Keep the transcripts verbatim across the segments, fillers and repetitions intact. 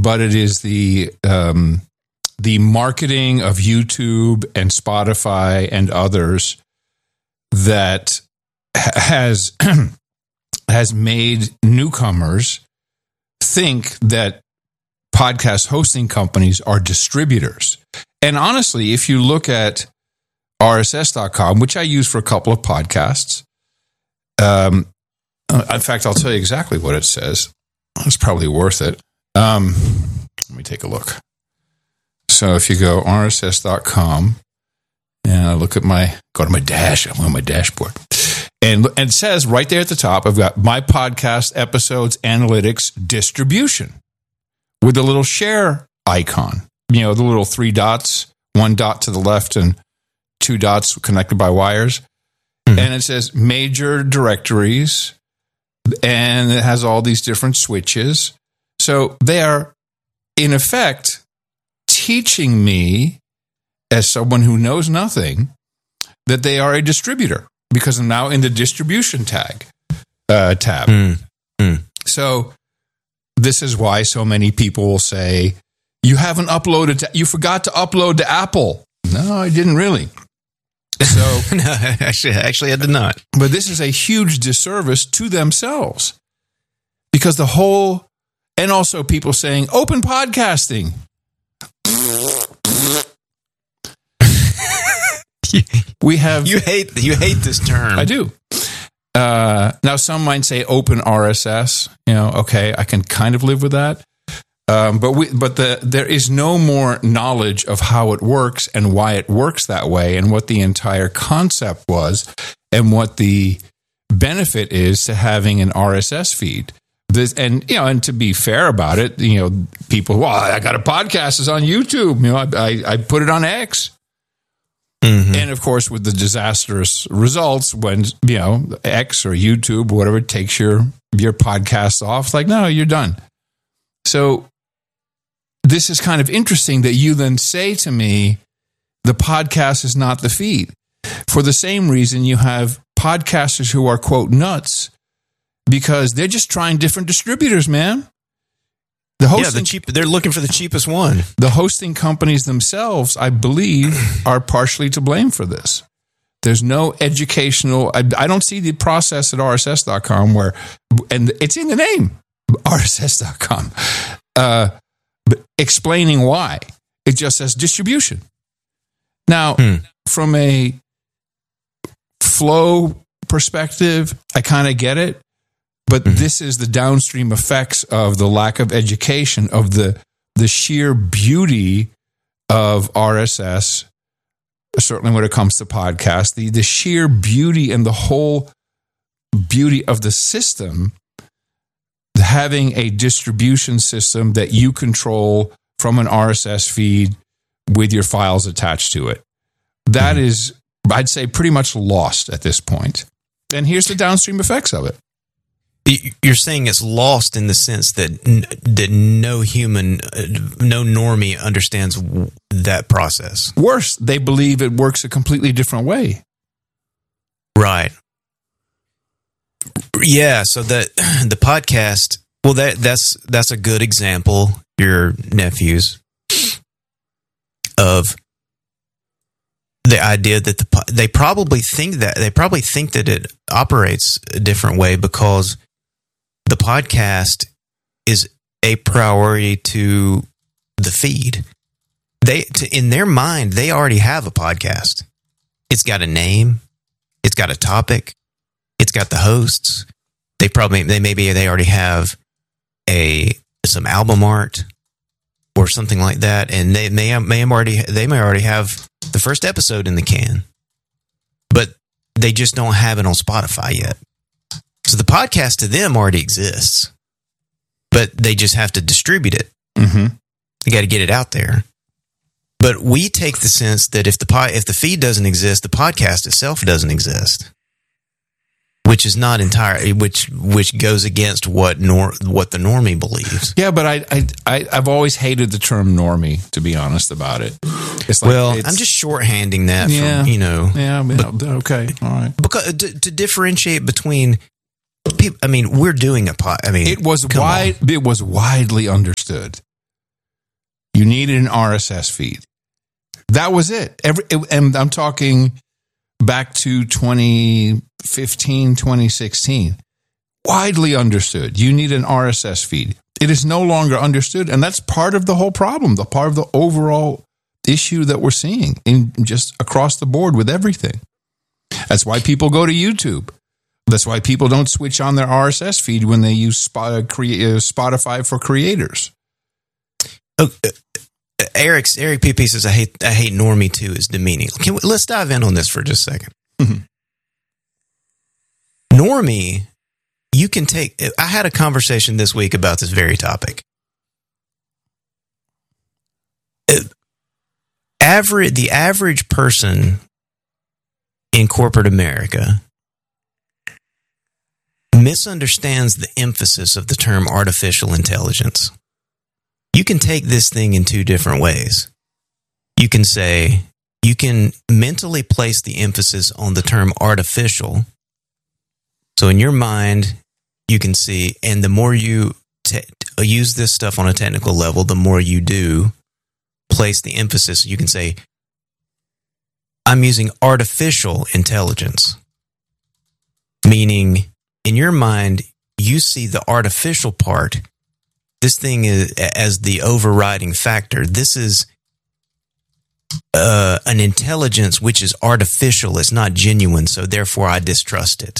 but it is the um, the marketing of YouTube and Spotify and others that has has made newcomers think that podcast hosting companies are distributors. And honestly, if you look at R S S dot com, which I use for a couple of podcasts, um, in fact, I'll tell you exactly what it says. It's probably worth it. Um, let me take a look. So if you go R S S dot com and I look at my, go to my dash, I'm on my dashboard. And, and it says right there at the top, I've got my podcast episodes, analytics, distribution with the little share icon. You know, the little three dots, one dot to the left and two dots connected by wires. Mm-hmm. And it says major directories, and it has all these different switches. So they are, in effect, teaching me, as someone who knows nothing, that they are a distributor, because I'm now in the distribution tag uh, tab. Mm. Mm. So this is why so many people will say, you haven't uploaded, to, you forgot to upload to Apple. No, I didn't really. So no, actually, actually, I did not. But this is a huge disservice to themselves, because the whole, and also people saying open podcasting. We have you hate you hate this term. I do. Uh, now some might say open R S S. You know, okay, I can kind of live with that. Um, but we, but the there is no more knowledge of how it works and why it works that way, and what the entire concept was, and what the benefit is to having an R S S feed. This, and you know, and to be fair about it, you know, people, well, I got a podcast, it's on YouTube. You know, I I, I put it on X. Mm-hmm. And of course, with the disastrous results, when you know X or YouTube, whatever, takes your your podcast off, it's like, no, you're done. So this is kind of interesting that you then say to me, the podcast is not the feed. For the same reason, you have podcasters who are, quote, nuts, because they're just trying different distributors, man. The hosting, yeah, the cheap, they're looking for the cheapest one. The hosting companies themselves, I believe, are partially to blame for this. There's no educational, I, I don't see the process at R S S dot com where, and it's in the name, R S S dot com, uh, but explaining why. It just says distribution. Now, hmm. from a flow perspective, I kind of get it. But mm-hmm. this is the downstream effects of the lack of education, of the the sheer beauty of R S S, certainly when it comes to podcasts, the, the sheer beauty and the whole beauty of the system, having a distribution system that you control from an R S S feed with your files attached to it. That mm-hmm. is, I'd say, pretty much lost at this point. And here's the downstream effects of it. You're saying it's lost in the sense that that no human, no normie understands that process. Worse, they believe it works a completely different way. Right. Yeah. So that the podcast, well, that that's that's a good example. Your nephews of the idea that the they probably think that they probably think that it operates a different way because the podcast is a priority to the feed. They, to, in their mind, they already have a podcast. It's got a name. It's got a topic. It's got the hosts. They probably, they maybe they already have a some album art or something like that, and they may may already they may already have the first episode in the can, but they just don't have it on Spotify yet. So the podcast to them already exists, but they just have to distribute it. Mm-hmm. You got to get it out there. But we take the sense that if the po- if the feed doesn't exist, the podcast itself doesn't exist, which is not entirely which which goes against what nor what the normie believes. Yeah, but I I, I I've always hated the term normie, to be honest about it. It's like, well, it's, I'm just shorthanding that yeah, from, you know. Yeah, but, okay, all right. Because to, to differentiate between people, I mean, we're doing a pod. I mean, it was wide. On. It was widely understood You needed an R S S feed. That was it. Every, and I'm talking back to twenty fifteen, twenty sixteen. Widely understood. You need an R S S feed. It is no longer understood, and that's part of the whole problem, the part of the overall issue that we're seeing in just across the board with everything. That's why people go to YouTube. That's why people don't switch on their R S S feed when they use Spotify for creators. Oh, uh, Eric's Eric P P says, "I hate I hate normie too is demeaning." Can we, let's dive in on this for just a second. Mm-hmm. Normie, you can take. I had a conversation this week about this very topic. Average, the average person in corporate America misunderstands the emphasis of the term artificial intelligence. You can take this thing in two different ways. You can say, you can mentally place the emphasis on the term artificial. So in your mind, you can see, and the more you te- use this stuff on a technical level, the more you do place the emphasis. You can say, I'm using artificial intelligence, meaning in your mind, you see the artificial part. This thing is as the overriding factor. This is uh, an intelligence which is artificial. It's not genuine, so therefore I distrust it.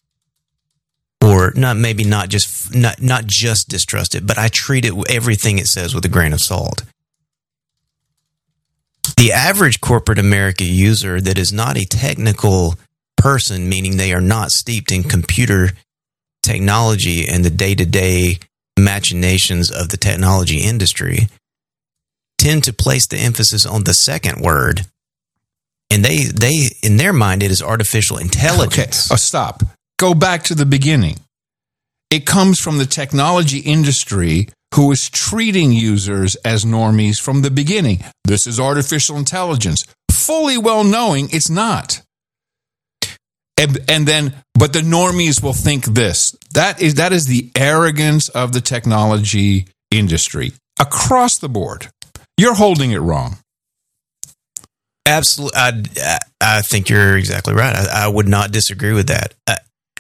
Or not, maybe not just not not just distrust it, but I treat it everything it says with a grain of salt. The average corporate America user that is not a technical person, meaning they are not steeped in computer technology and the day-to-day machinations of the technology industry, tend to place the emphasis on the second word, and they they in their mind it is artificial intelligence. Okay, oh, stop. Go back to the beginning. It comes from the technology industry who is treating users as normies from the beginning. This is artificial intelligence, fully well knowing it's not. And, and then, but the normies will think this. That is that is the arrogance of the technology industry across the board. You're holding it wrong. Absolutely, I, I think you're exactly right. I, I would not disagree with that. Uh,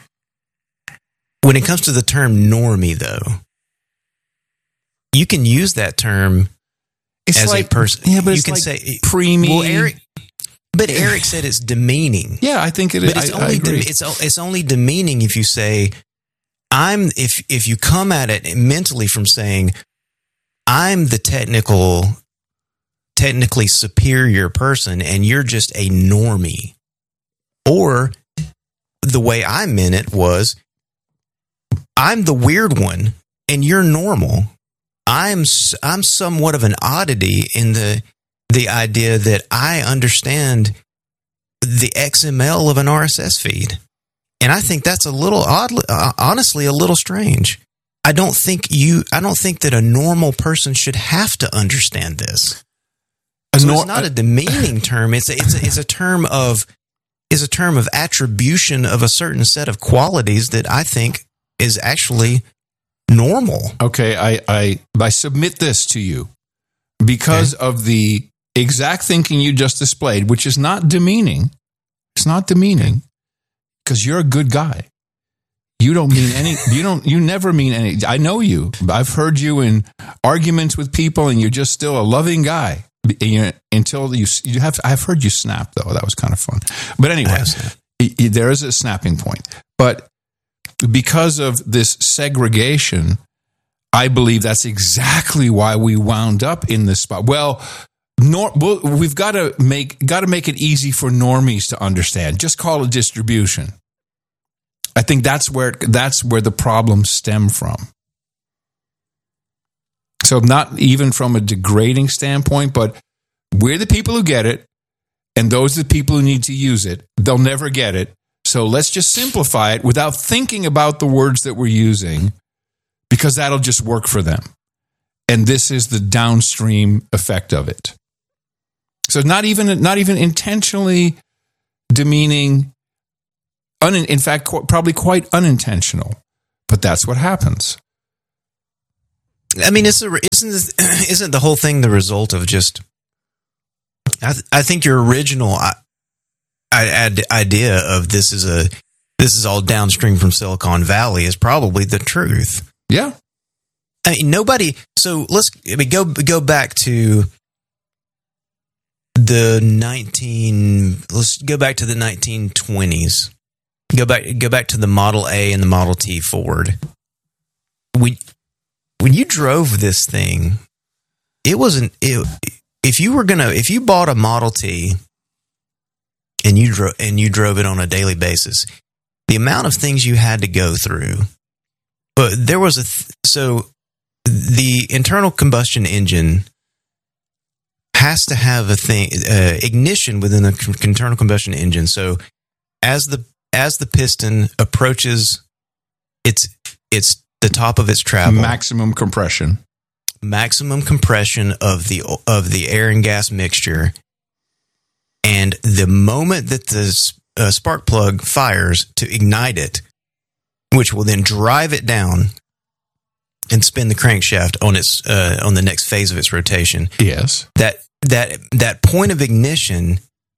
when it comes to the term normie, though, you can use that term it's as like, a person. Yeah, but you it's can like say preemie. Well, Eric, but Eric said it's demeaning. Yeah, I think it is. But it's I, only I agree. De- it's it's only demeaning if you say I'm. If if you come at it mentally from saying I'm the technical, technically superior person, and you're just a normie, or the way I meant it was I'm the weird one and you're normal. I'm I'm somewhat of an oddity in the the idea that I understand the X M L of an R S S feed. And I think that's a little oddly, uh, honestly, a little strange. I don't think you, I don't think that a normal person should have to understand this. So nor- it's not a demeaning term. It's a, it's a, it's a term of, is a term of attribution of a certain set of qualities that I think is actually normal. Okay, I I, I submit this to you because okay. of the exact thinking you just displayed, which is not demeaning. It's not demeaning because you're a good guy. You don't mean any, you don't, you never mean any, I know you. I've heard you in arguments with people and you're just still a loving guy until you, you have, I've heard you snap though. That was kind of fun. But anyway, there is a snapping point. But because of this segregation, I believe that's exactly why we wound up in this spot. Well, nor, we've got to make got to make it easy for normies to understand. Just call it distribution. I think that's where that's where the problems stem from. So not even from a degrading standpoint, but we're the people who get it, and those are the people who need to use it. They'll never get it. So let's just simplify it without thinking about the words that we're using, because that'll just work for them. And this is the downstream effect of it. So not even not even intentionally demeaning, un, in fact, qu- probably quite unintentional, but that's what happens. I mean, it's a, isn't this, isn't the whole thing the result of just? I, th- I think your original I, I, idea of this is a this is all downstream from Silicon Valley is probably the truth. Yeah. I mean, nobody. So let's I mean, go go back to the nineteen. Let's go back to the nineteen twenties. Go back. Go back to the Model A and the Model T Ford. When when you drove this thing, it wasn't. It, if you were gonna, if you bought a Model T and you drove and you drove it on a daily basis, the amount of things you had to go through. But there was a th- so. The internal combustion engine has to have a thing uh, ignition within the c- internal combustion engine. So as the as the piston approaches its its the top of its travel, maximum compression, maximum compression of the of the air and gas mixture, and the moment that the uh, spark plug fires to ignite it, which will then drive it down and spin the crankshaft on its uh, on the next phase of its rotation. Yes, that that that point of ignition,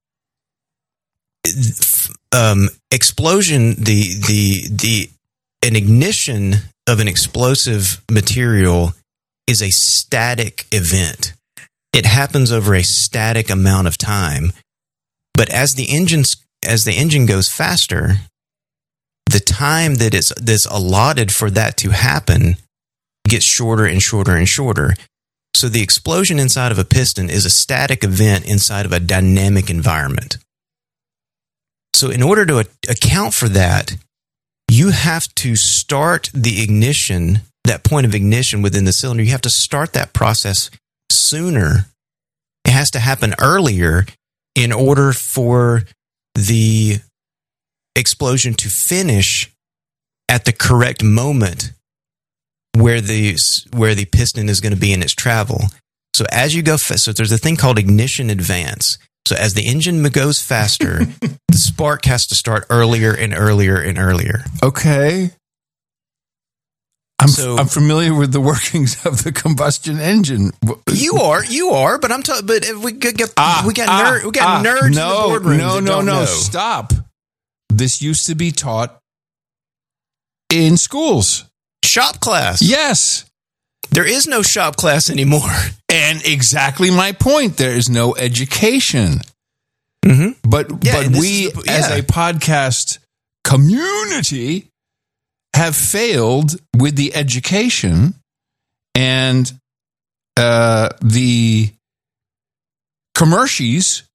um, explosion, the the the an ignition of an explosive material is a static event. It happens over a static amount of time, but as the engines as the engine goes faster, the time that it's that's allotted for that to happen gets shorter and shorter and shorter. So the explosion inside of a piston is a static event inside of a dynamic environment. So in order to a- account for that, you have to start the ignition, that point of ignition within the cylinder, you have to start that process sooner. It has to happen earlier in order for the explosion to finish at the correct moment where the where the piston is going to be in its travel. So as you go, so there's a thing called ignition advance. So as the engine goes faster, the spark has to start earlier and earlier and earlier. Okay. I'm so, I'm familiar with the workings of the combustion engine. You are, you are, but I'm talking. But we get ah, we got ah, ner- we got ah, nerds no, in the boardroom. No, no, no, know. Stop. This used to be taught in schools. Shop class. Yes. There is no shop class anymore. And exactly my point. There is no education. Mm-hmm. But yeah, but we, the, yeah. as a podcast community, have failed with the education and uh, the commercials.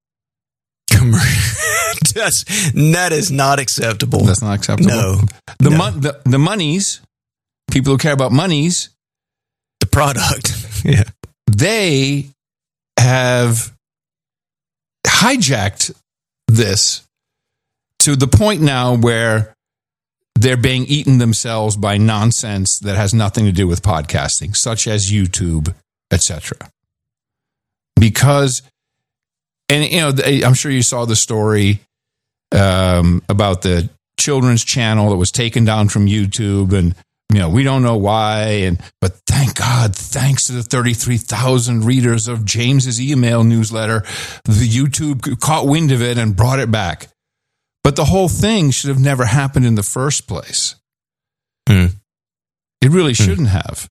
That's, that is not acceptable. That's not acceptable. No. The, no. Mon- the, the monies, people who care about monies, the product, yeah, they have hijacked this to the point now where they're being eaten themselves by nonsense that has nothing to do with podcasting, such as YouTube, et cetera. Because, and you know, I'm sure you saw the story um, about the children's channel that was taken down from YouTube, and you know, we don't know why, and but thank God, thanks to the thirty-three thousand readers of James's email newsletter, the YouTube caught wind of it and brought it back. But the whole thing should have never happened in the first place. Hmm. It really shouldn't hmm. have.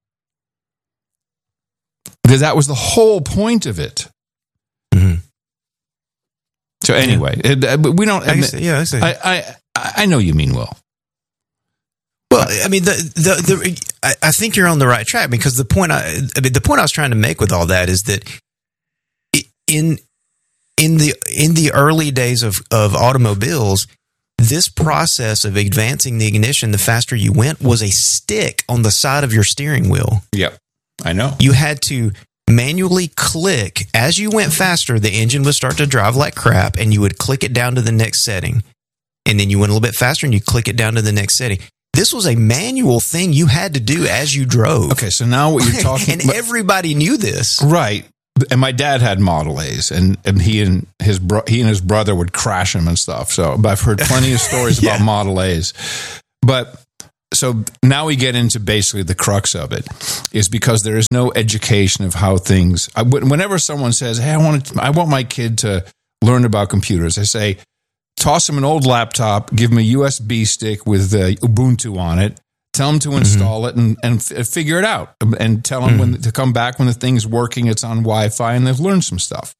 Because that was the whole point of it. Mm-hmm. So anyway, yeah. it, we don't. I see, yeah, I, see. I, I I know you mean well. Well, I mean, the, the, the, I, I think you're on the right track, because the point I, I mean, the point I was trying to make with all that is that in in the in the early days of, of automobiles, this process of advancing the ignition, the faster you went, was a stick on the side of your steering wheel. Yep, I know. You had to manually click. As you went faster, the engine would start to drive like crap, and you would click it down to the next setting. And then you went a little bit faster, and you click it down to the next setting. This was a manual thing you had to do as you drove. Okay, so now what you're talking and everybody knew this. Right. And my dad had Model A's, and, and he and his bro- he and his brother would crash them and stuff. So, but I've heard plenty of stories yeah. about Model A's. But so now we get into basically the crux of it, is because there is no education of how things. I, whenever someone says, "Hey, I want to, I want my kid to learn about computers," I say, toss them an old laptop, give them a U S B stick with uh, Ubuntu on it, tell them to install mm-hmm. it and, and f- figure it out, and tell them mm-hmm. when to come back when the thing's working, it's on Wi-Fi, and they've learned some stuff.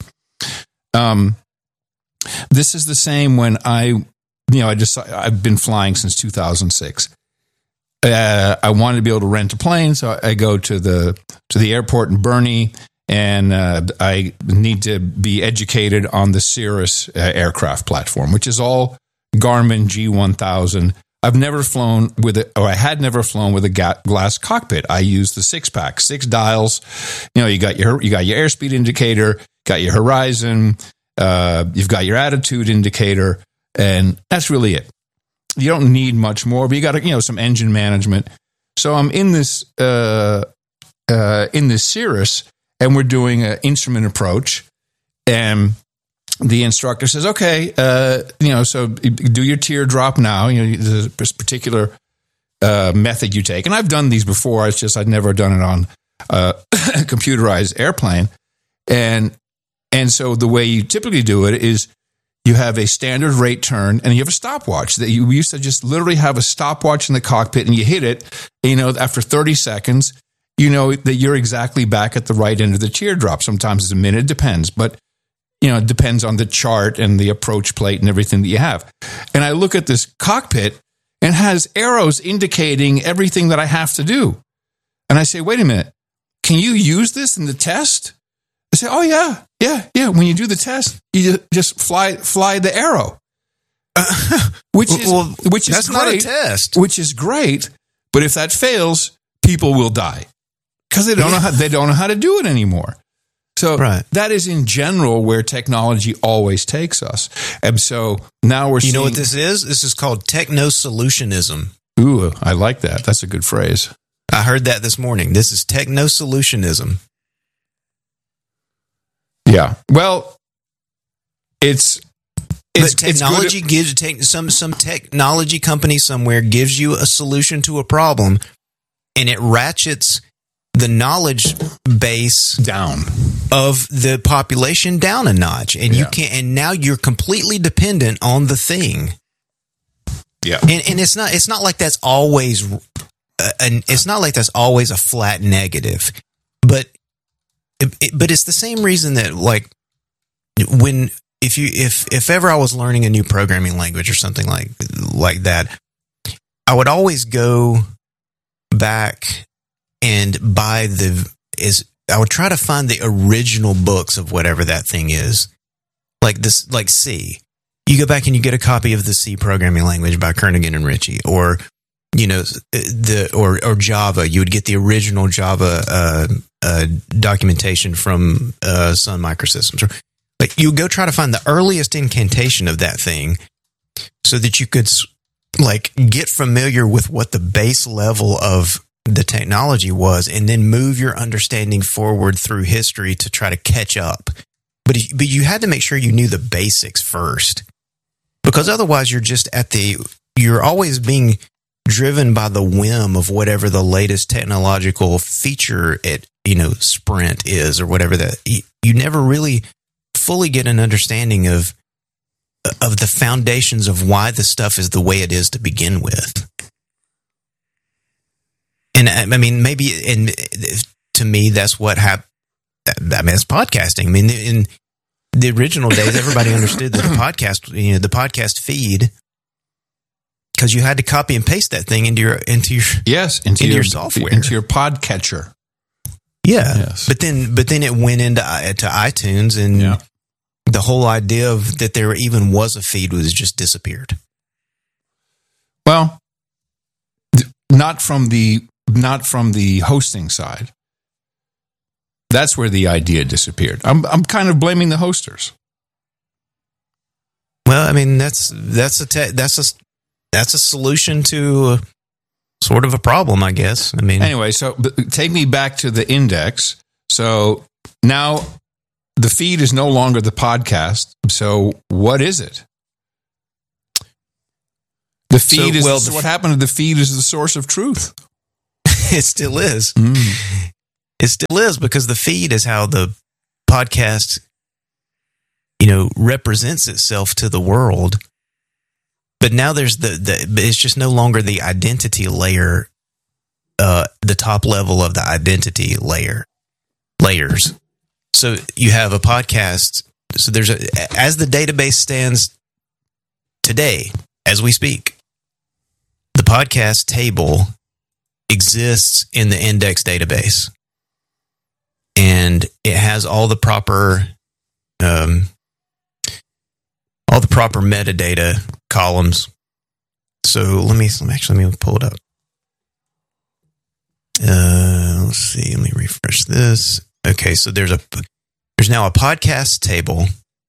Um, this is the same when I, you know, I just I've been flying since two thousand six. Uh, I wanted to be able to rent a plane, so I go to the to the airport in Burnie, and uh, I need to be educated on the Cirrus uh, aircraft platform, which is all Garmin G one thousand. I've never flown with it, or I had never flown with a ga- glass cockpit. I use the six pack, six dials. You know, you got your you got your airspeed indicator, got your horizon, uh, you've got your attitude indicator, and that's really it. You don't need much more, but you got, you know, some engine management. So I'm in this uh, uh, in this Cirrus, and we're doing an instrument approach, and the instructor says, "Okay, uh, you know, so do your teardrop now. You know, there's a particular uh, method you take, and I've done these before. It's just I'd never done it on a computerized airplane, and and so the way you typically do it is." You have a standard rate turn, and you have a stopwatch. That you used to just literally have a stopwatch in the cockpit, and you hit it. And, you know, after thirty seconds, you know that you're exactly back at the right end of the teardrop. Sometimes it's a minute, depends, but you know, it depends on the chart and the approach plate and everything that you have. And I look at this cockpit, and it has arrows indicating everything that I have to do. And I say, "Wait a minute, can you use this in the test?" I say, "Oh yeah, yeah, yeah. When you do the test, you just fly fly the arrow, uh, which is well, which is that's great, not a test. Which is great. But if that fails, people will die because they don't know how they don't know how to do it anymore. So right. that is in general where technology always takes us. And so now we're you seeing, know what this is? This is called techno-solutionism. Ooh, I like that. That's a good phrase. I heard that this morning. This is techno-solutionism. Yeah. Well, it's it's but technology it's gives take, some some technology company somewhere gives you a solution to a problem, and it ratchets the knowledge base down of the population down a notch, and yeah. you can't. And now you're completely dependent on the thing. Yeah. And and it's not it's not like that's always, uh, an, it's not like that's always a flat negative, but. It, it, but it's the same reason that, like, when if you if if ever I was learning a new programming language or something like like that, I would always go back and buy the is I would try to find the original books of whatever that thing is, like this like C. You go back and you get a copy of the C programming language by Kernighan and Ritchie, or you know the or or Java. You would get the original Java uh, uh, documentation from uh, Sun Microsystems. Like you go try to find the earliest incantation of that thing, so that you could like get familiar with what the base level of the technology was, and then move your understanding forward through history to try to catch up. But but you had to make sure you knew the basics first, because otherwise you're just at the you're always being driven by the whim of whatever the latest technological feature at, you know, Sprint is or whatever that you, you never really fully get an understanding of of the foundations of why the stuff is the way it is to begin with. And I mean, maybe, and to me, that's what happened. I mean, it's podcasting. I mean, in the original days, everybody understood that the podcast, you know, the podcast feed, because you had to copy and paste that thing into your into your yes into, into your, your software, into your podcatcher. Yeah, yes. but then but then it went into to iTunes, and yeah. the whole idea of that there even was a feed was just disappeared. Well, not from the not from the hosting side. That's where the idea disappeared. I'm I'm kind of blaming the hosters. Well, I mean that's that's a te- that's a that's a solution to sort of a problem, I guess. I mean, anyway, so take me back to the index. So now the feed is no longer the podcast. So what is it? The feed So, is well, the, the what f- happened to the feed is the source of truth. It still is. Mm. It still is, because the feed is how the podcast, you know, represents itself to the world. But now there's the, the it's just no longer the identity layer, uh, the top level of the identity layer layers. So you have a podcast. So there's a, as the database stands today, as we speak, the podcast table exists in the index database, and it has all the proper, um, all the proper metadata columns. So let me, let me actually let me pull it up. Uh, let's see. Let me refresh this. Okay, so there's a there's now a podcast table,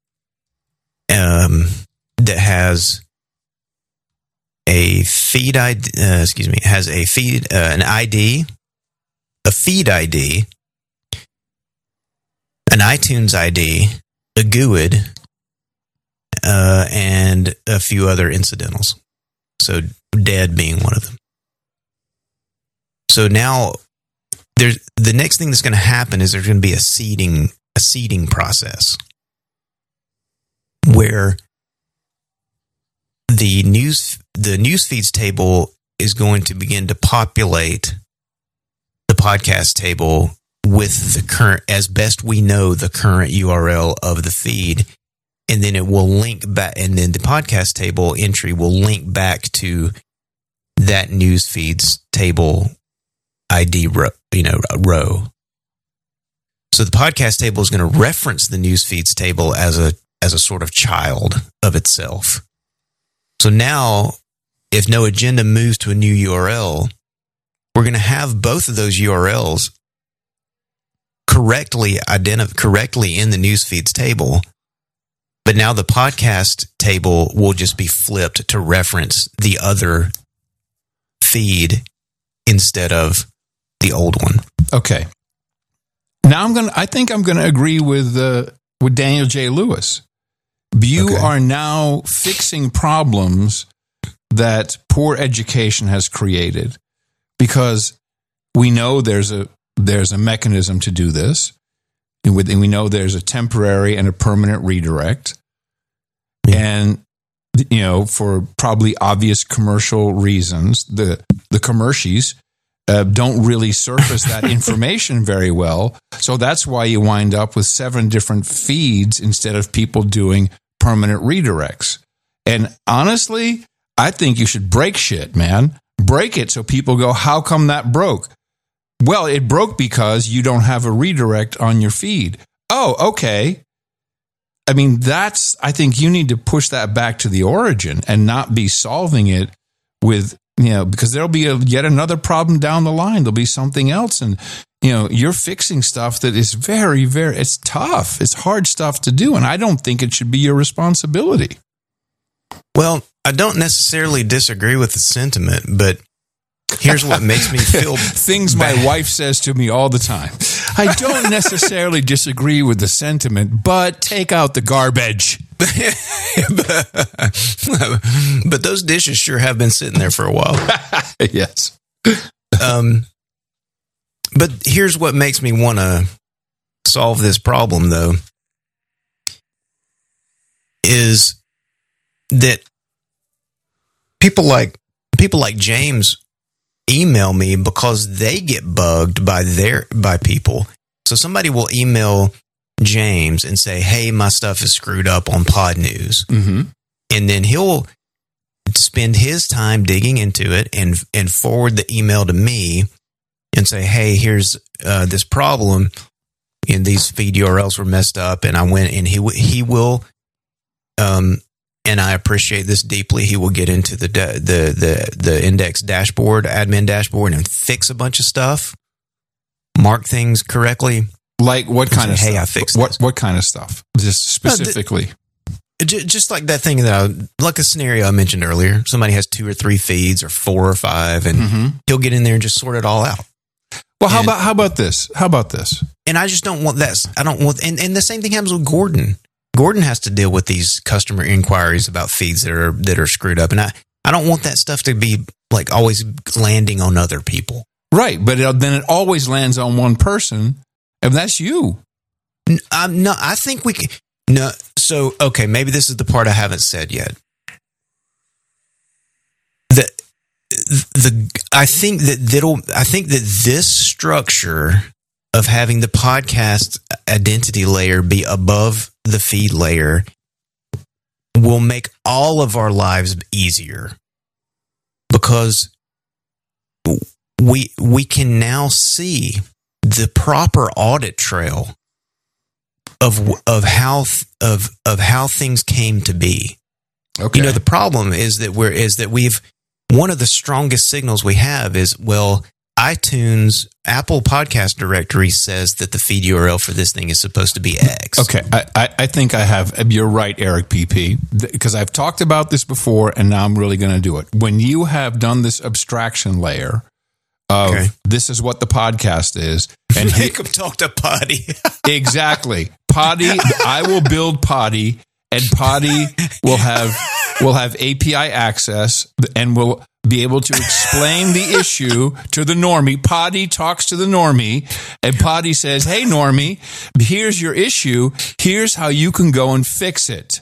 um, that has a feed I D. Uh, excuse me, has a feed uh, an I D, a feed I D, an iTunes I D, a G U I D, uh, and a few other incidentals. So dead being one of them. So now there's the next thing that's going to happen is there's going to be a seeding a seeding process where the news the news feeds table is going to begin to populate the podcast table with the current, as best we know, the current U R L of the feed, and then it will link back, and then the podcast table entry will link back to that news feeds table I D row, you know, row. So the podcast table is going to reference the news feeds table as a as a sort of child of itself. So now, if No Agenda moves to a new U R L, we're going to have both of those U R Ls correctly identified, correctly in the news feeds table. But now the podcast table will just be flipped to reference the other feed instead of the old one. Okay. Now I'm going to, I think I'm going to agree with, uh, with Daniel J. Lewis. You Okay. are now fixing problems that poor education has created, because we know there's a, there's a mechanism to do this. And we know there's a temporary and a permanent redirect. Yeah. And, you know, for probably obvious commercial reasons, the, the commercials uh, don't really surface that information very well. So that's why you wind up with seven different feeds instead of people doing permanent redirects. And honestly, I think you should break shit, man. Break it so people go, how come that broke? Well, it broke because you don't have a redirect on your feed. Oh, okay. I mean, that's, I think you need to push that back to the origin and not be solving it with, you know, because there'll be a, yet another problem down the line. There'll be something else. And, you know, you're fixing stuff that is very, very, it's tough. It's hard stuff to do. And I don't think it should be your responsibility. Well, I don't necessarily disagree with the sentiment, but here's what makes me feel things bad. My wife says to me all the time. I don't necessarily disagree with the sentiment, but take out the garbage. But those dishes sure have been sitting there for a while. Yes. Um, but here's what makes me want to solve this problem, though, is that people like people like James email me because they get bugged by their by people. So somebody will email James and say, "Hey, my stuff is screwed up on Pod News," Mm-hmm. and then he'll spend his time digging into it and and forward the email to me and say, "Hey, here's uh, this problem, and these feed U R Ls were messed up." And I went and he he will, um, and I appreciate this deeply. He will get into the da- the the the index dashboard, admin dashboard, and fix a bunch of stuff, mark things correctly. Like what kind say, of hey, stuff? I fixed what this. what kind of stuff? Just specifically. Just like that thing that I, like a scenario I mentioned earlier. Somebody has two or three feeds or four or five, and Mm-hmm. he'll get in there and just sort it all out. Well, how And- about how about this? How about this? And I just don't want that. I don't want, and, and the same thing happens with Gordon. Gordon has to deal with these customer inquiries about feeds that are that are screwed up. And I, I don't want that stuff to be like always landing on other people. Right, but it, then it always lands on one person, and that's you. I'm no, I think we can. No, so okay, maybe this is the part I haven't said yet. The the I think that that'll I think that this structure of having the podcast identity layer be above the feed layer will make all of our lives easier, because we we can now see the proper audit trail of of how of of how things came to be. Okay. You know, the problem is that we're is that we've one of the strongest signals we have is, well, iTunes, Apple Podcast Directory says that the feed U R L for this thing is supposed to be X. Okay, I, I, I think I have. You're right, Eric P P, because I've talked about this before, and now I'm really going to do it. When you have done this abstraction layer of okay. this is what the podcast is, and make them talk to Potty. Exactly, Potty. I will build Potty, and Potty will have will have A P I access, and will be able to explain the issue to the normie. Potty talks to the normie, and Potty says, "Hey, normie, here's your issue. Here's how you can go and fix it."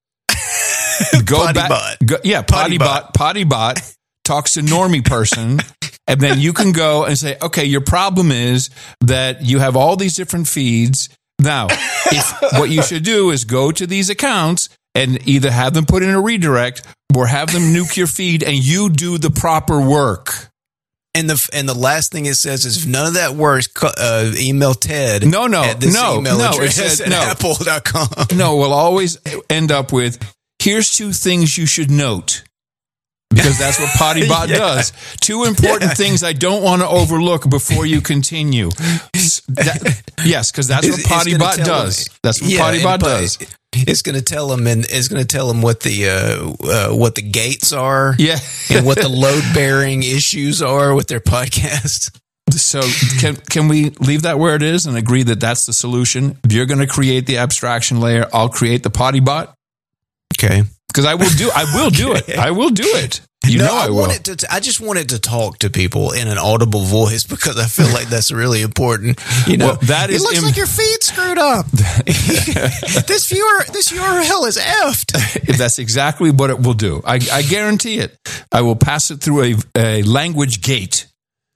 Go Potty back, bot. Go, yeah, Potty, Potty bot. bot. Potty bot talks to normie person, and then you can go and say, "Okay, your problem is that you have all these different feeds. Now, if, what you should do is go to these accounts and either have them put in a redirect or have them nuke your feed, and you do the proper work." And the and the last thing it says is, if none of that works, uh, email Ted. No, no, at this no, email no. address It says, at no. apple dot com. No, we'll always end up with, here's two things you should note. Because that's what Potty Bot yeah. does. Two important yeah. things I don't want to overlook before you continue. That, yes, because that's what Potty Bot does. Them, that's what yeah, Potty Bot does. It's going to tell them, and it's going to tell them what the uh, uh, what the gates are, yeah, and what the load bearing issues are with their podcast. So can can we leave that where it is and agree that that's the solution? You're going to create the abstraction layer. I'll create the Potty Bot. Okay. Because I will do, I will do it. I will do it. You no, know I, I will. Want it to, I just wanted to talk to people in an audible voice, because I feel like that's really important. You know, well, that is it looks Im- like your feed screwed up. this viewer, this U R L is effed. That's exactly what it will do. I, I guarantee it. I will pass it through a, a language gate.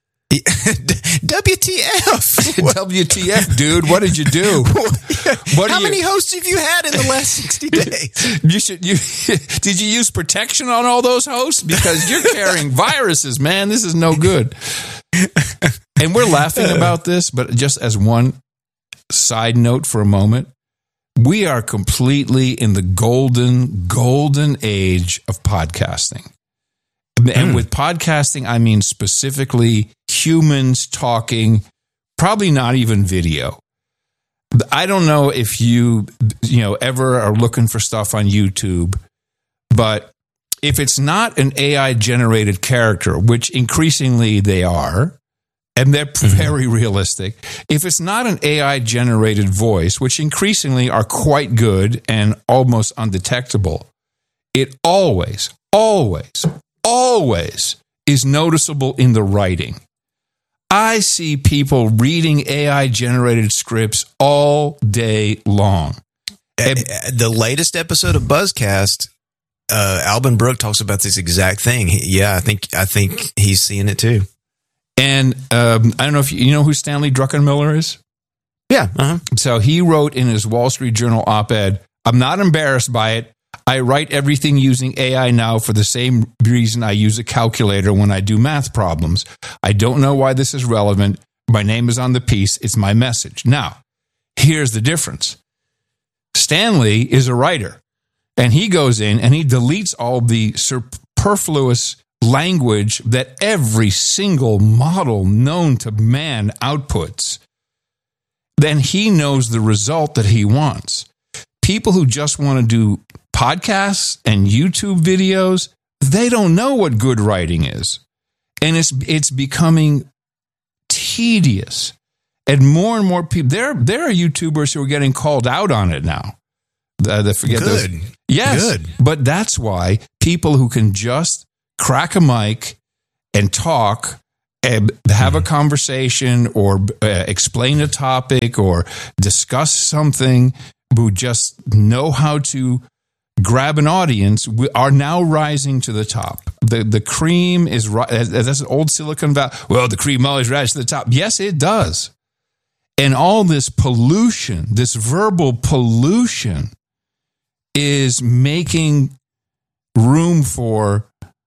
W T F W T F, dude, what did you do? What How you, many hosts have you had in the last sixty days? You should you did you use protection on all those hosts? Because you're carrying viruses, man. This is no good. And we're laughing about this, but just as one side note for a moment, we are completely in the golden golden age of podcasting. And mm. with podcasting, I mean specifically humans talking, probably not even video. I don't know if you, you know, ever are looking for stuff on YouTube, but if it's not an A I generated character, which increasingly they are, and they're mm-hmm. very realistic, if it's not an A I generated voice, which increasingly are quite good and almost undetectable, it always, always, always is noticeable in the writing. I see people reading A I-generated scripts all day long. And the latest episode of Buzzcast, uh, Alban Brooke talks about this exact thing. Yeah, I think I think he's seeing it too. And um, I don't know if you, you know who Stanley Druckenmiller is? Yeah. Uh-huh. So he wrote in his Wall Street Journal op-ed, "I'm not embarrassed by it. I write everything using A I now for the same reason I use a calculator when I do math problems. I don't know why this is relevant. My name is on the piece. It's my message." Now, here's the difference. Stanley is a writer, and he goes in and he deletes all the superfluous language that every single model known to man outputs. Then he knows the result that he wants. People who just want to do podcasts and YouTube videos, they don't know what good writing is. And it's it's becoming tedious. And more and more people, there, there are YouTubers who are getting called out on it now. Uh, they forget Good. Those. Yes. Good. But that's why people who can just crack a mic and talk and have a conversation or uh, explain a topic or discuss something, who just know how to grab an audience, we are now rising to the top. The the cream is, that's an old Silicon Valley. Well, the cream always rises to the top. Yes, it does. And all this pollution, this verbal pollution, is making room for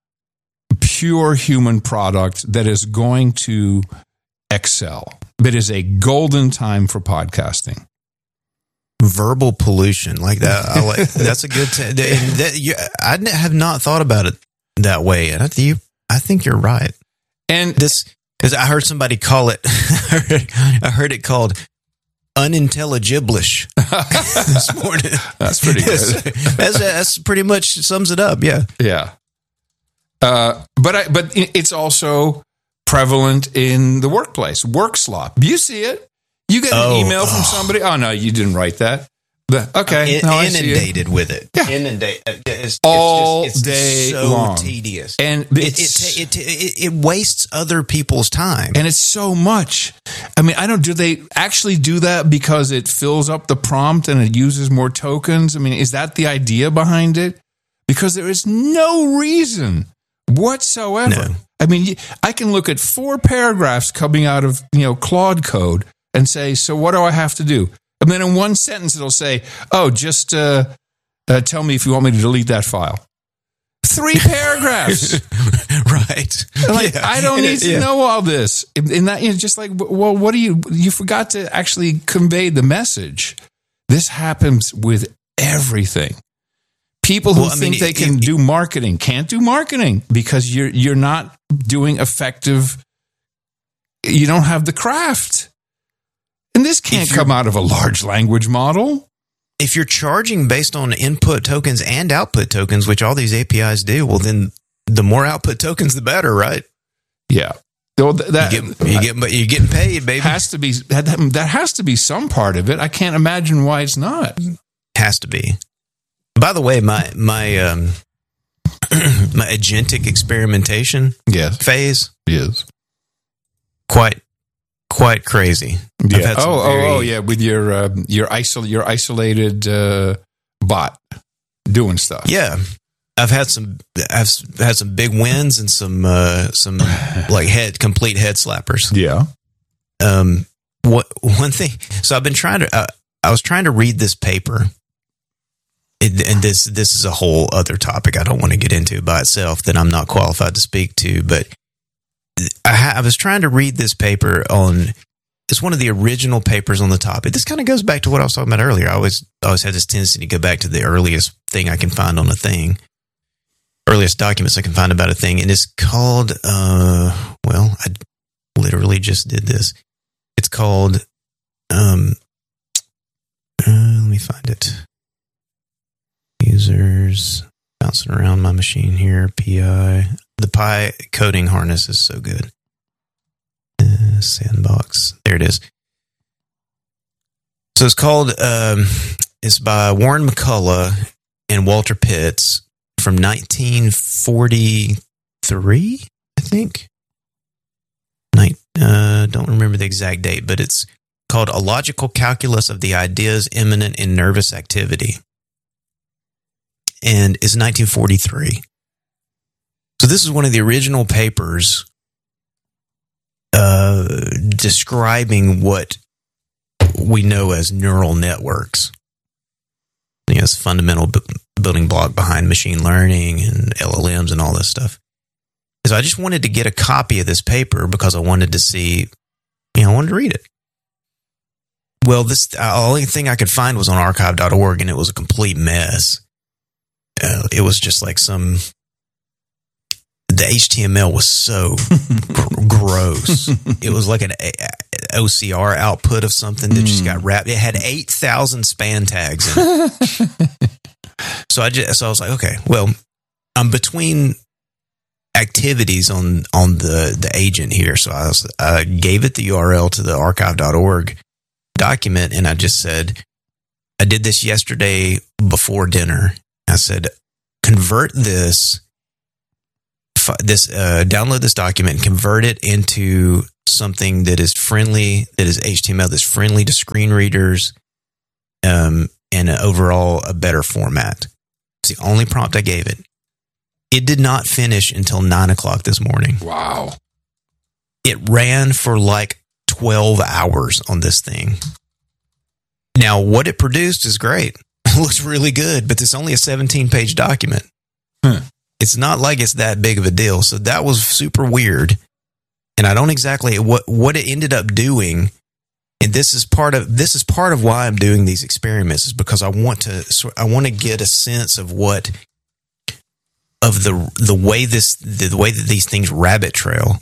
pure human product that is going to excel. It is a golden time for podcasting. Verbal pollution, like that. I like, that's a good. T- that, you, I have not thought about it that way, and I think you, I think you're right. And this, because I heard somebody call it. I heard it called unintelligiblish this morning. That's pretty good. that's, that's pretty much sums it up. Yeah, yeah. Uh, but I, but it's also prevalent in the workplace. Work slop. You see it. You get an oh, email from oh. somebody. Oh, no, you didn't write that. The, okay. In, no, inundated with it. Yeah. Inundated. It's, all it's just, it's day so long. tedious. And it, it, it, it, it wastes other people's time. And it's so much. I mean, I don't, do they actually do that because it fills up the prompt and it uses more tokens? I mean, is that the idea behind it? Because there is no reason whatsoever. No. I mean, I can look at four paragraphs coming out of, you know, Claude code and say, so what do I have to do? And then in one sentence, it'll say, oh, just uh, uh, tell me if you want me to delete that file. Three paragraphs. Right. Like, yeah. I don't need to yeah. know all this. In that, you know, just like, well, what do you, you forgot to actually convey the message. This happens with everything. People who well, I think mean, they it, can it, do marketing can't do marketing because you're you're not doing effective. You don't have the craft. And this can't come out of a large language model. If you're charging based on input tokens and output tokens, which all these A P Is do, well, then the more output tokens, the better, right? Yeah. Well, that, you get, you get, but you're getting paid, baby. Has to be that, that has to be some part of it. I can't imagine why it's not. Has to be. By the way, my my um, my agentic experimentation yes. phase is quite quite crazy. Yeah. Oh, very, oh, oh, yeah. With your uh, your isol- your isolated uh, bot doing stuff. Yeah, I've had some. I've had some big wins and some uh, some like head complete head slappers. Yeah. Um. What one thing? So I've been trying to. Uh, I was trying to read this paper. It, and this this is a whole other topic I don't want to get into by itself that I'm not qualified to speak to. But I, ha- I was trying to read this paper on. It's one of the original papers on the topic. This kind of goes back to what I was talking about earlier. I always I always had this tendency to go back to the earliest thing I can find on a thing, earliest documents I can find about a thing, and it's called. Uh, well, I literally just did this. It's called. Um, uh, let me find it. Users bouncing around my machine here. P I. The Pi coding harness is so good. Uh, sandbox. There it is. So it's called, um, it's by Warren McCullough and Walter Pitts from nineteen forty-three, I think. Night, uh, don't remember the exact date, but it's called A Logical Calculus of the Ideas Immanent in Nervous Activity. And it's nineteen forty-three. So this is one of the original papers uh, describing what we know as neural networks. You know, it's a fundamental b- building block behind machine learning and L L Ms and all this stuff. So I just wanted to get a copy of this paper because I wanted to see, you know, I wanted to read it. Well, this the only thing I could find was on archive dot org, and it was a complete mess. Uh, it was just like some, the H T M L was so gr- gross. It was like an a- a- O C R output of something that mm. just got wrapped. It had eight thousand span tags in it. so I just, so I was like, okay, well, I'm between activities on, on the, the agent here. So I, was, I gave it the U R L to the archive dot org document, and I just said, I did this yesterday before dinner. I said, convert this this uh, download this document and convert it into something that is friendly, that is H T M L, that's friendly to screen readers, um, and overall a better format. It's the only prompt I gave it. It did not finish until nine o'clock this morning. Wow. It ran for like twelve hours on this thing. Now, what it produced is great. It looks really good, but it's only a seventeen-page document. Huh. It's not like it's that big of a deal. So that was super weird. And I don't exactly what what it ended up doing. And this is part of this is part of why I'm doing these experiments, is because I want to I want to get a sense of what of the the way this the, the way that these things rabbit trail,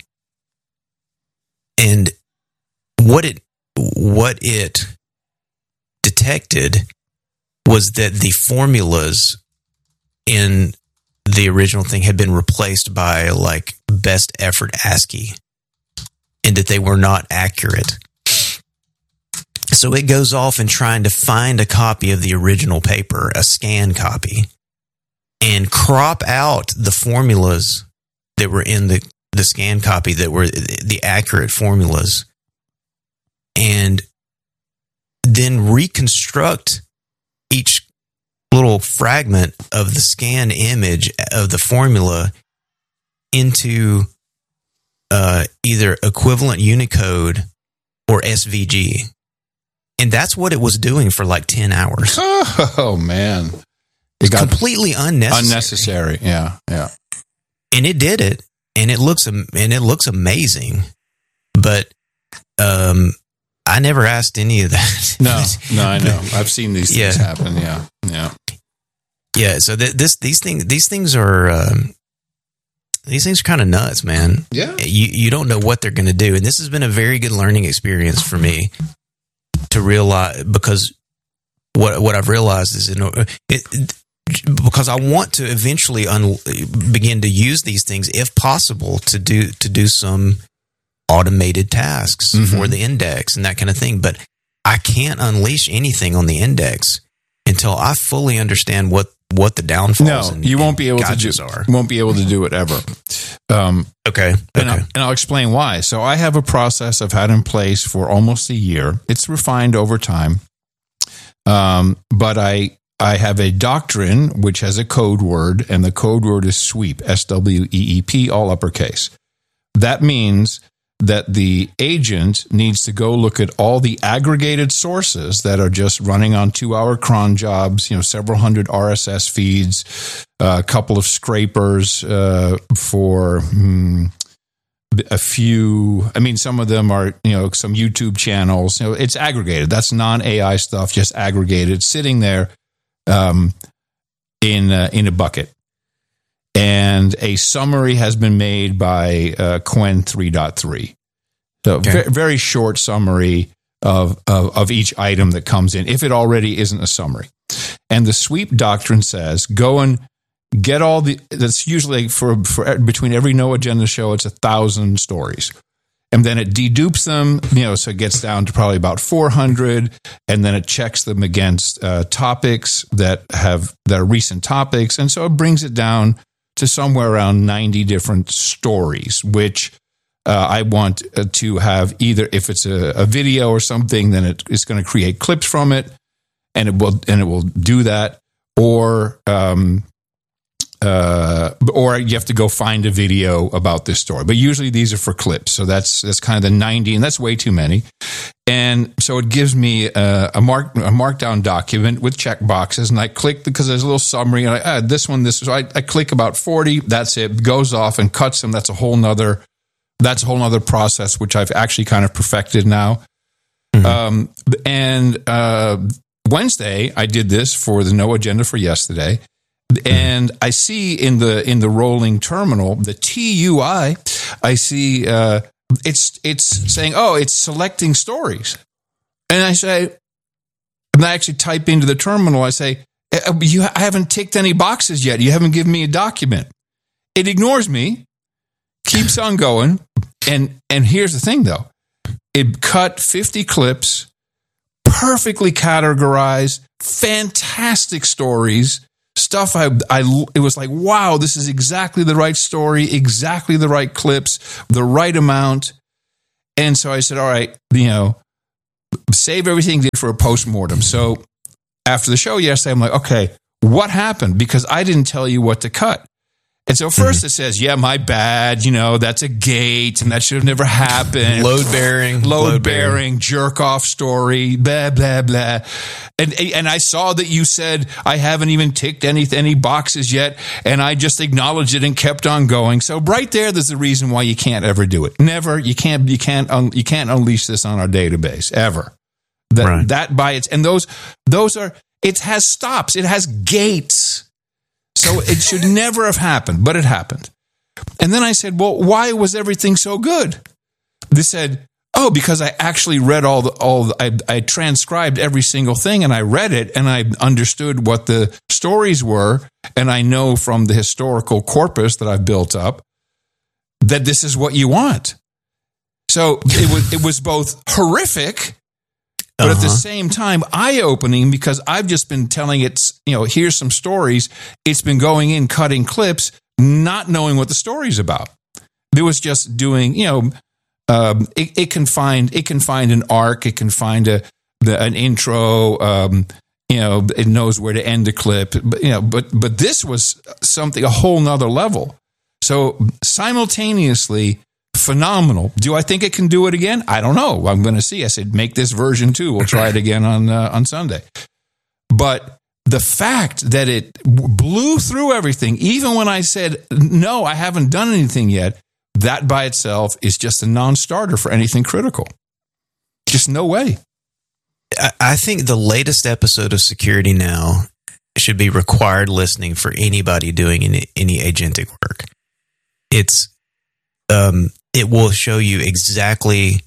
and what it what it detected was that the formulas in the original thing had been replaced by like best effort ASCII, and that they were not accurate. So it goes off and trying to find a copy of the original paper, a scan copy, and crop out the formulas that were in the, the scan copy that were the accurate formulas, and then reconstruct each little fragment of the scan image of the formula into uh, either equivalent Unicode or S V G. And that's what it was doing for like ten hours. Oh, man. It got completely unnecessary. Unnecessary, yeah, yeah. And it did it, and it looks and it looks amazing. But um, I never asked any of that. No, no, I know. I've seen these things yeah. happen. Yeah, yeah, yeah. So th- this these things these things are um, these things are kind of nuts, man. Yeah, you you don't know what they're going to do, and this has been a very good learning experience for me to realize, because what what I've realized is, you know, it, it, because I want to eventually un- begin to use these things, if possible, to do to do some automated tasks mm-hmm. for the index and that kind of thing. But I can't unleash anything on the index until I fully understand what, what the downfalls no, and, you won't be able to do, are. Won't be able to do it ever. Um, okay. And, okay. I'll, and I'll explain why. So I have a process I've had in place for almost a year. It's refined over time. Um, but I, I have a doctrine which has a code word, and the code word is sweep, S W E E P, all uppercase. That means that the agent needs to go look at all the aggregated sources that are just running on two-hour cron jobs, you know, several hundred R S S feeds, uh, a couple of scrapers uh, for hmm, a few. I mean, some of them are, you know, some YouTube channels. You know, it's aggregated. That's non-A I stuff, just aggregated, sitting there um, in uh, in a bucket. And a summary has been made by uh, Qwen three point three. So okay. very, very short summary of, of, of each item that comes in, if it already isn't a summary. And the sweep doctrine says, go and get all the, that's usually for, for between every No Agenda show, it's a thousand stories. And then it dedupes them, you know, so it gets down to probably about four hundred, and then it checks them against uh, topics that have, that are recent topics. And so it brings it down to somewhere around ninety different stories, which uh, I want to have either, if it's a, a video or something, then it, it's going to create clips from it, and it will and it will do that, or um, uh, or you have to go find a video about this story. But usually these are for clips, so that's that's kind of the ninety, and that's way too many. And so it gives me a, a mark a markdown document with check boxes, and I click because there's a little summary, and I add this one, this. So I, I click about forty. That's it. Goes off and cuts them. That's a whole nother. That's a whole nother process, which I've actually kind of perfected now. Mm-hmm. Um, and uh, Wednesday, I did this for the No Agenda for yesterday, mm-hmm. and I see in the in the rolling terminal, the T U I, I see. Uh, It's it's saying, oh, it's selecting stories. And I say, and I actually type into the terminal, I say, you, I haven't ticked any boxes yet. You haven't given me a document. It ignores me, keeps on going. And, and here's the thing, though. It cut fifty clips, perfectly categorized, fantastic stories, stuff I, I, it was like, wow, this is exactly the right story, exactly the right clips, the right amount. And so I said, all right, you know, save everything did for a postmortem. So after the show yesterday, I'm like, okay, what happened? Because I didn't tell you what to cut. And so first mm-hmm. it says, yeah, my bad, you know, that's a gate and that should have never happened. Load bearing. Load, load bearing, bearing, jerk off story, blah, blah, blah. And and I saw that you said, I haven't even ticked any, any boxes yet. And I just acknowledged it and kept on going. So right there, there's a reason why you can't ever do it. Never. You can't, you can't, un, you can't unleash this on our database ever. That, right. that by its, and those, those are, it has stops. It has gates. So it should never have happened, but it happened. And then I said, well, why was everything so good? They said, oh, because I actually read all the, all the, I, I transcribed every single thing and I read it and I understood what the stories were. And I know from the historical corpus that I've built up that this is what you want. So it was, it was both horrific, but uh-huh. at the same time, eye-opening, because I've just been telling it, you know, here's some stories. It's been going in, cutting clips, not knowing what the story's about. It was just doing, you know, um, it, it can find it can find an arc, it can find a the, an intro, um, you know, it knows where to end the clip, but, you know, but but this was something a whole nother level. So simultaneously. Phenomenal. Do I think it can do it again? I don't know. I'm going to see. I said, make this version two. We'll try it again on uh, on Sunday. But the fact that it blew through everything, even when I said, no, I haven't done anything yet, that by itself is just a non-starter for anything critical. Just no way. I think the latest episode of Security Now should be required listening for anybody doing any, any agentic work. It's um. It will show you exactly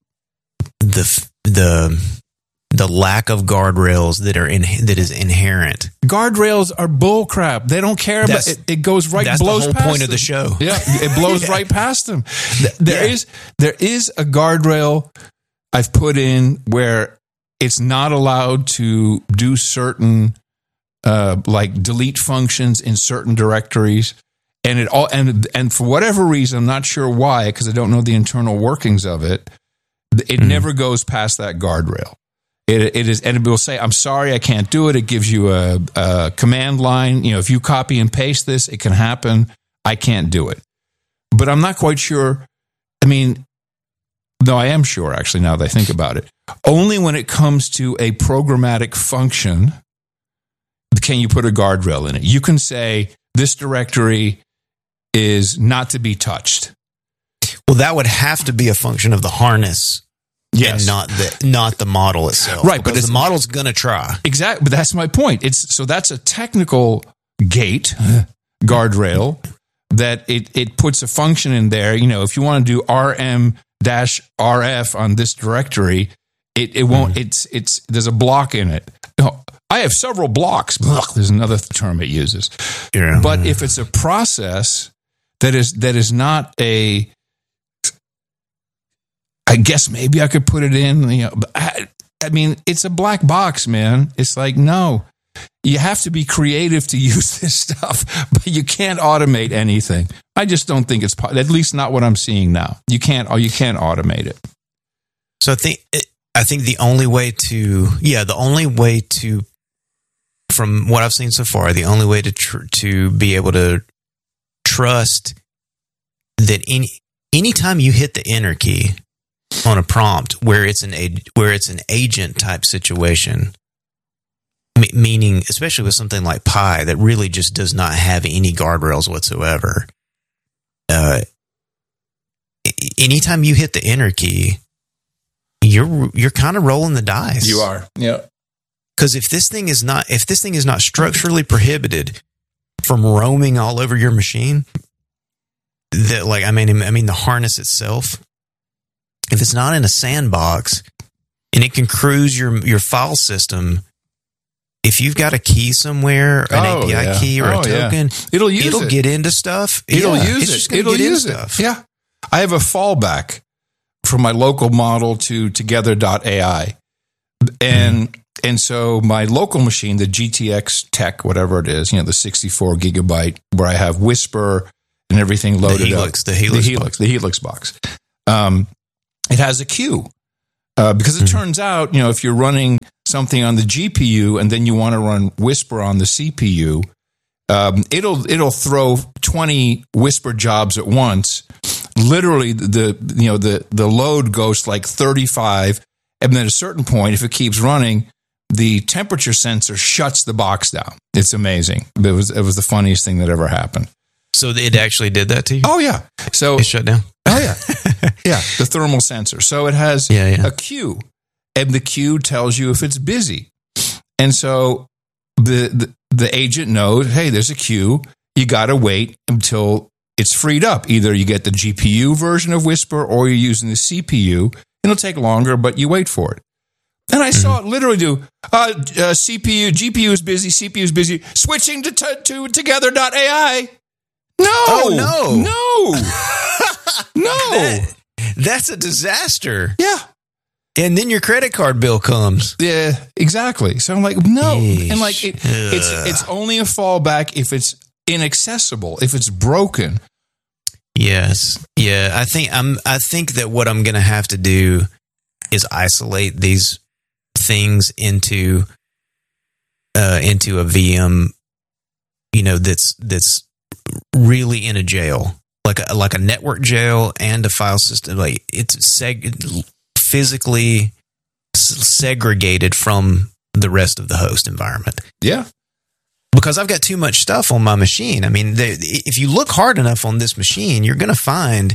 the the the lack of guardrails that are in that is inherent. Guardrails are bullcrap. They don't care about it. It goes right. That's blows the whole past point them. of the show. Yeah, it blows yeah. right past them. There yeah. is there is a guardrail I've put in where it's not allowed to do certain uh, like delete functions in certain directories. And it all and and for whatever reason, I'm not sure why, because I don't know the internal workings of it. It mm-hmm. never goes past that guardrail. It it is, and it will say, "I'm sorry, I can't do it." It gives you a, a command line. You know, if you copy and paste this, it can happen. I can't do it, but I'm not quite sure. I mean, no, I am sure. Actually, now that I think about it, only when it comes to a programmatic function can you put a guardrail in it. You can say this directory is not to be touched. Well, that would have to be a function of the harness, yes, and not the not the model itself, right? But the model's going to try exactly. But that's my point. It's so that's a technical gate guardrail that it it puts a function in there. You know, if you want to do R M dash R F on this directory, it it won't. Mm. It's it's there's a block in it. No, I have several blocks. There's another term it uses. Yeah. But if it's a process that is that is not a, I guess maybe I could put it in. You know, I, I mean, it's a black box, man. It's like, no, you have to be creative to use this stuff, but you can't automate anything. I just don't think it's at least not what I'm seeing now. You can't. Oh, you can't automate it. So I think I think the only way to yeah the only way to from what I've seen so far, the only way to tr- to be able to trust that any anytime you hit the enter key on a prompt where it's an where it's an agent type situation, m- meaning especially with something like Pi that really just does not have any guardrails whatsoever. Uh, anytime you hit the enter key, you're you're kind of rolling the dice. You are, yeah. Because if this thing is not if this thing is not structurally prohibited from roaming all over your machine, that like I mean I mean the harness itself, if it's not in a sandbox and it can cruise your your file system, if you've got a key somewhere, an oh, A P I yeah. key or oh, a token, yeah. it'll use it'll it. get into stuff. It'll yeah, use it's it. It'll use it. Stuff. Yeah, I have a fallback from my local model to together dot A I. And and so my local machine, the G T X Tech, whatever it is, you know, the sixty-four gigabyte, where I have Whisper and everything loaded the Helix, up. The Helix, the Helix, box. the Helix box. Um, it has a queue uh, because it mm-hmm. turns out, you know, if you're running something on the G P U and then you want to run Whisper on the C P U, um, it'll it'll throw twenty Whisper jobs at once. Literally, the you know the the load goes like thirty-five, and then at a certain point, if it keeps running, the temperature sensor shuts the box down. It's amazing. It was it was the funniest thing that ever happened. So it actually did that to you? Oh yeah. So it shut down. Oh yeah, yeah. The thermal sensor. So it has yeah, yeah. a queue, and the queue tells you if it's busy, and so the the, the agent knows, hey, there's a queue. You got to wait until it's freed up. Either you get the G P U version of Whisper or you're using the C P U. It'll take longer, but you wait for it. And I mm-hmm. saw it literally do, uh, uh, C P U, G P U is busy, C P U is busy, switching to, t- to together dot A I. No. Oh, no. No. No. That, that's a disaster. Yeah. And then your credit card bill comes. Yeah, exactly. So I'm like, no. Yeesh. And like, it, it's it's only a fallback if it's inaccessible, if it's broken. Yes. Yeah. I think I'm. I think that what I'm going to have to do is isolate these things into uh, into a V M. You know, that's that's really in a jail, like a like a network jail and a file system. Like it's seg- physically segregated from the rest of the host environment. Yeah. Because I've got too much stuff on my machine. I mean, they, if you look hard enough on this machine, you're going to find,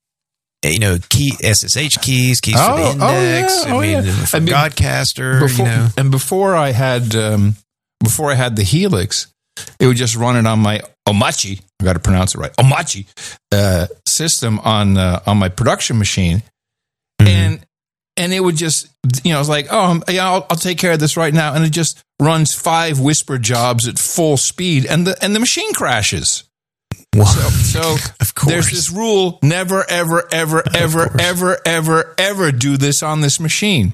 you know, key S S H keys, keys oh, for the index. Oh, yeah, I oh, mean, yeah. for I mean, Godcaster. Before, you know. And before I had, um, before I had the Helix, it would just run it on my Omachi. I got to pronounce it right. Omachi uh, system on uh, on my production machine, mm-hmm. and and it would just, you know, I was like, oh, yeah, I'll, I'll take care of this right now, and it just runs five Whisper jobs at full speed, and the and the machine crashes. Well, so, so of course. There's this rule: never, ever, ever, ever, ever, ever, ever do this on this machine.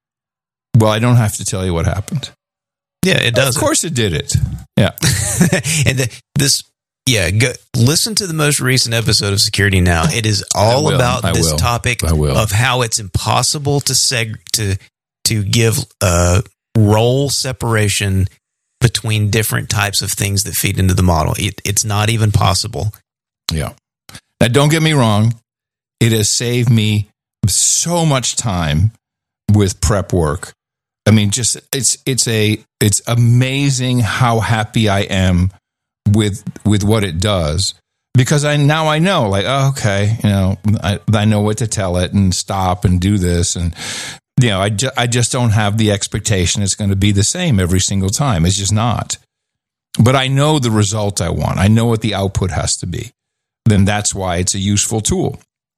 Well, I don't have to tell you what happened. Yeah, it does. Of course, it did it. Yeah, and the, this. Yeah, go, listen to the most recent episode of Security Now. It is all about I this will. topic I will. of how it's impossible to seg to to give uh, role separation between different types of things that feed into the model. It, it's not even possible. Yeah. Now, don't get me wrong. It has saved me so much time with prep work. I mean, just it's it's a it's amazing how happy I am with with what it does, because I now I know, like, oh, okay, you know, I, I know what to tell it and stop and do this, and you know, I, ju- I just don't have the expectation it's going to be the same every single time. It's just not. But I know the result I want. I know what the output has to be. Then that's why it's a useful tool.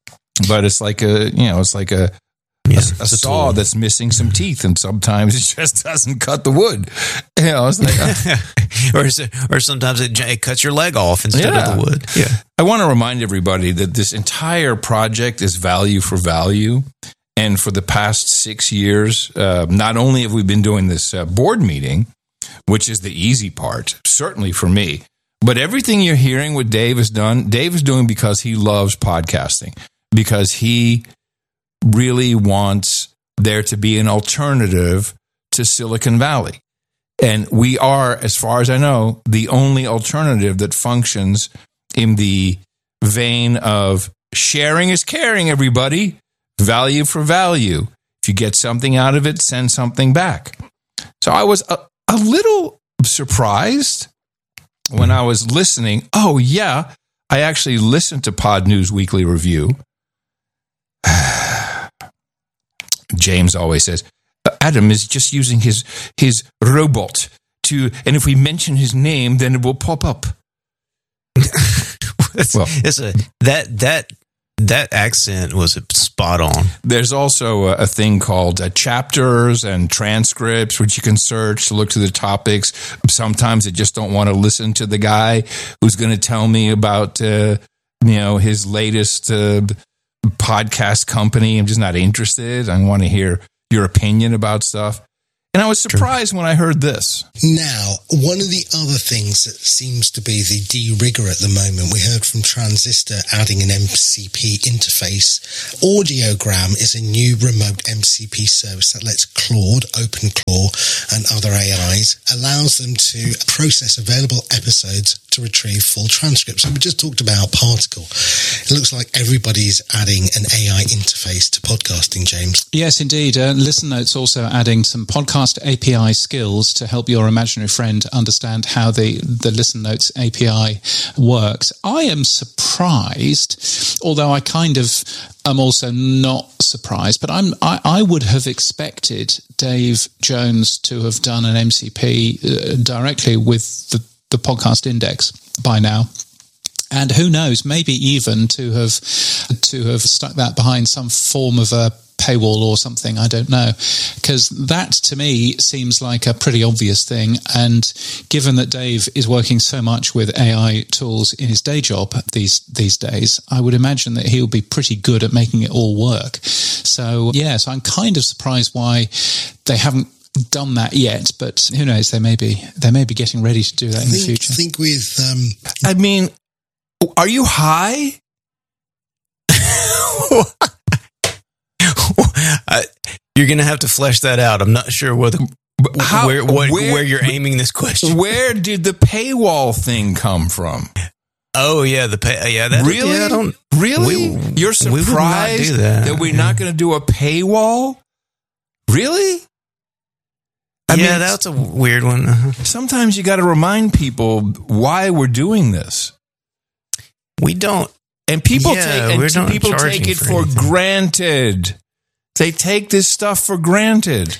But it's like a, you know, it's like a Yeah, a, a saw that's missing some teeth, and sometimes it just doesn't cut the wood. You know, it's like, uh, or is it, or sometimes it, it cuts your leg off instead yeah. of the wood. Yeah, I want to remind everybody that this entire project is value for value, and for the past six years, uh, not only have we been doing this uh, board meeting, which is the easy part, certainly for me, but everything you're hearing what Dave has done, Dave is doing because he loves podcasting, because he really wants there to be an alternative to Silicon Valley. And we are, as far as I know, the only alternative that functions in the vein of sharing is caring, everybody. Value for value. If you get something out of it, send something back. So I was a, a little surprised when I was listening. Oh, yeah, I actually listened to Pod News Weekly Review. James always says, Adam is just using his his robot to, and if we mention his name, then it will pop up. it's, well, it's a that that that accent was spot on. There's also a, a thing called uh, chapters and transcripts, which you can search to look to the topics. Sometimes I just don't want to listen to the guy who's going to tell me about uh, you know his latest Uh, podcast company. I'm just not interested. I want to hear your opinion about stuff. And I was surprised True. when I heard this. Now, one of the other things that seems to be the de-rigger at the moment, we heard from Transistor adding an M C P interface. Audiogram is a new remote M C P service that lets Claude, OpenClaw, and other A Is, allows them to process available episodes to retrieve full transcripts. So we just talked about Particle. It looks like everybody's adding an A I interface to podcasting, James. Yes, indeed. Uh, Listen Notes also adding some podcast A P I skills to help your imaginary friend understand how the, the Listen Notes A P I works. I am surprised, although I kind of am also not surprised, but I'm, I, I would have expected Dave Jones to have done an M C P uh, directly with the, the podcast index by now. And who knows, maybe even to have to have stuck that behind some form of a paywall or something. I don't know, because that to me seems like a pretty obvious thing. And given that Dave is working so much with A I tools in his day job these these days, I would imagine that he'll be pretty good at making it all work. So yes, I'm kind of surprised why they haven't done that yet, but who knows, they may be they may be getting ready to do that in think, the future. I think with um I mean, are you high? I, you're going to have to flesh that out. I'm not sure whether, How, where, what, where, where you're aiming this question. Where did the paywall thing come from? Oh yeah, the pay, yeah. That, really? Yeah, I don't, really? We, You're surprised we do that. that we're yeah. not going to do a paywall? Really? I yeah, mean, that's a weird one. Uh-huh. Sometimes you got to remind people why we're doing this. We don't. And people yeah, take and people take it for, for granted. They take this stuff for granted.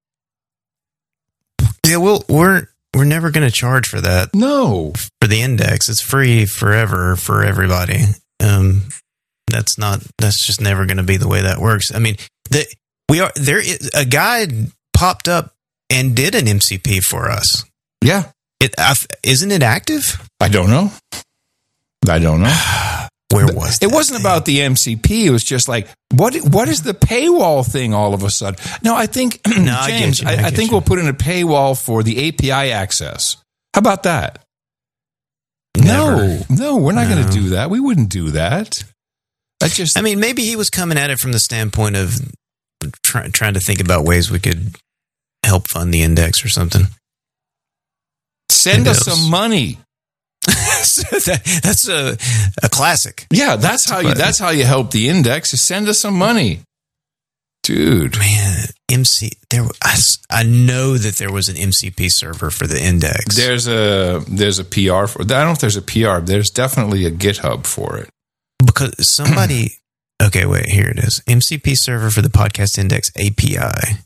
Yeah, well, we're we're never going to charge for that. No, for the index, it's free forever for everybody. Um, that's not. That's just never going to be the way that works. I mean, the we are there. Is, a guy popped up and did an M C P for us. Yeah, it uh, isn't it active? I don't know. I don't know. Where was it? Wasn't thing? About the M C P. It was just like, what? What is the paywall thing all of a sudden? No, I think, no, James, I, I, I, I think you. We'll put in a paywall for the A P I access. How about that? Never. No, no, we're not no. going to do that. We wouldn't do that. That's just. I mean, maybe he was coming at it from the standpoint of try, trying to think about ways we could help fund the index or something. Send maybe us some was, money. that, that's a a classic. Yeah, that's how you that's how you help the index. Is send us some money, dude. Man, M C there. I, I know that there was an M C P server for the index. There's a there's a P R for. I don't know if there's a P R. There's definitely a GitHub for it. Because somebody. Okay, wait. Here it is. M C P server for the podcast index A P I.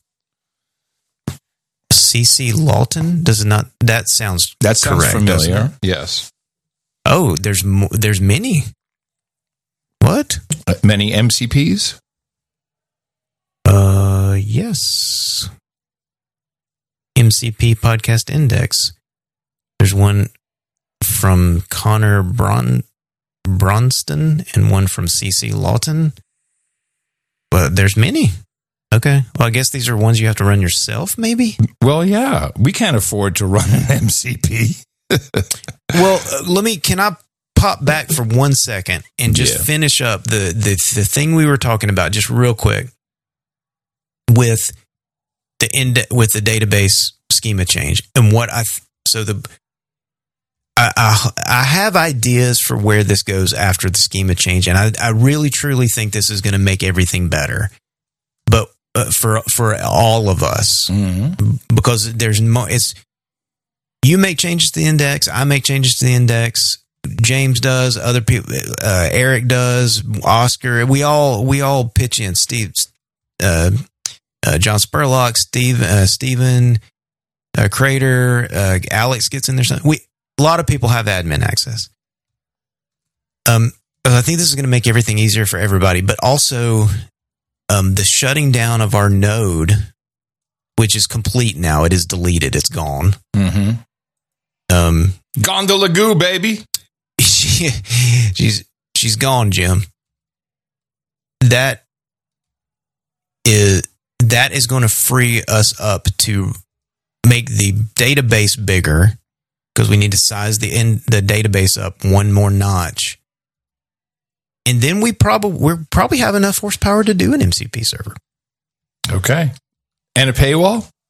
C C Lawton does it not. That sounds that sounds correct, familiar. Yes. Oh, there's mo- there's many. What? Uh, many M C Ps? Uh, yes. M C P podcast index. There's one from Connor Bron Bronston and one from C C Lawton. Well, there's many. Okay. Well, I guess these are ones you have to run yourself, maybe? Well, yeah. We can't afford to run an M C P. Well, uh, let me, can I pop back for one second and just yeah. finish up the, the, the thing we were talking about just real quick with the ind- with the database schema change and what I, so the, I, I, I have ideas for where this goes after the schema change. And I, I really, truly think this is going to make everything better. But uh, for for all of us, mm-hmm. because there's more, it's you make changes to the index, I make changes to the index, James does, other people, uh, Eric does, Oscar, we all we all pitch in. Steve, uh, uh, John Spurlock, Steve, uh, Stephen, uh, Crater, uh, Alex gets in there. We a lot of people have admin access. Um, I think this is going to make everything easier for everybody, but also. Um, the shutting down of our node, which is complete now, it is deleted. It's gone. Mm-hmm. Um, Gondola goo, baby. She, she's she's gone, Jim. That is that is going to free us up to make the database bigger, because we need to size the in, the database up one more notch. And then we probably we probably have enough horsepower to do an M C P server. Okay. And a paywall?